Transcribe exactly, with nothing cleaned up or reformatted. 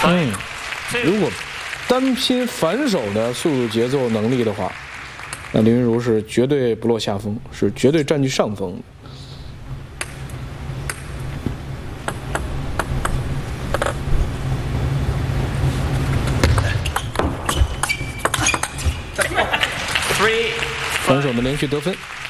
嗯，如果单拼反手的速度、节奏、能力的话，那林昀儒是绝对不落下风，是绝对占据上风。反手的连续得分。